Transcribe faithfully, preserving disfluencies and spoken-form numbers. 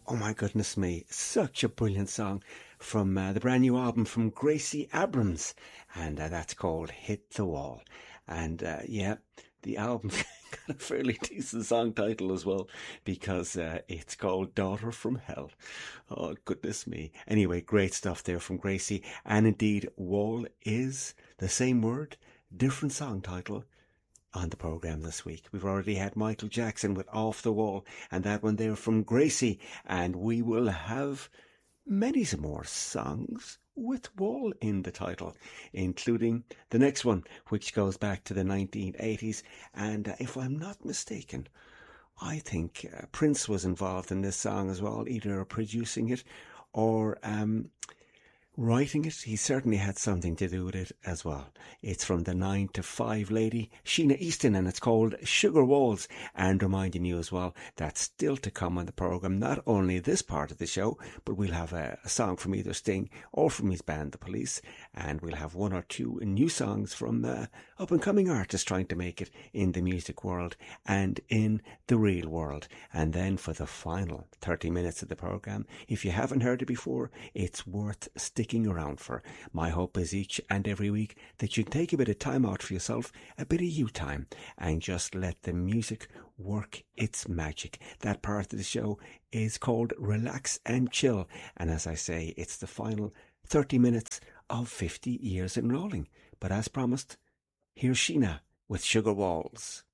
Oh my goodness me, such a brilliant song from uh, the brand new album from Gracie Abrams, and uh, that's called Hit the Wall. And uh, yeah, the album's got a fairly decent song title as well, because uh, it's called Daughter from Hell. Oh goodness me. Anyway, great stuff there from Gracie, and indeed Wall is the same word, different song title on the programme this week. We've already had Michael Jackson with Off the Wall, and that one there from Gracie, and we will have many some more songs with Wall in the title, including the next one, which goes back to the nineteen eighties, and uh, if I'm not mistaken, I think uh, Prince was involved in this song as well, either producing it or um, writing it. He certainly had something to do with it as well. It's from the nine to five lady, Sheena Easton, and it's called Sugar Walls. And reminding you as well, that's still to come on the programme, not only this part of the show, but we'll have a, a song from either Sting or from his band, The Police, and we'll have one or two new songs from uh, up-and-coming artists trying to make it in the music world and in the real world. And then for the final thirty minutes of the programme, if you haven't heard it before, it's worth sticking around for. My hope is each and every week that you take a bit of time out for yourself, a bit of you time, and just let the music work its magic. That part of the show is called Relax and Chill, and as I say, it's the final thirty minutes of fifty years enrolling. But as promised, here's Sheena with Sugar Walls.